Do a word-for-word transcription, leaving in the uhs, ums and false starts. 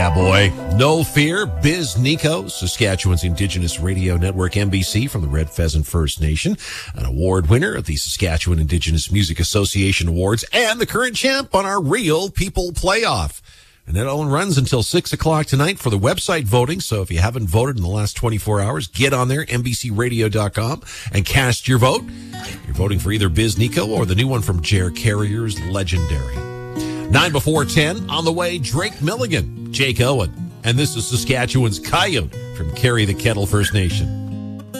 Yeah, boy. No Fear, Biz Nico, Saskatchewan's Indigenous Radio Network, N B C, from the Red Pheasant First Nation, an award winner of the Saskatchewan Indigenous Music Association Awards, and the current champ on our Real People Playoff. And that all runs until six o'clock tonight for the website voting. So if you haven't voted in the last twenty-four hours, get on there, N B C radio dot com, and cast your vote. You're voting for either Biz Nico or the new one from Jer Carrier's Legendary. Nine before ten, on the way, Drake Milligan, Jake Owen. And this is Saskatchewan's Coyote from Carry the Kettle First Nation.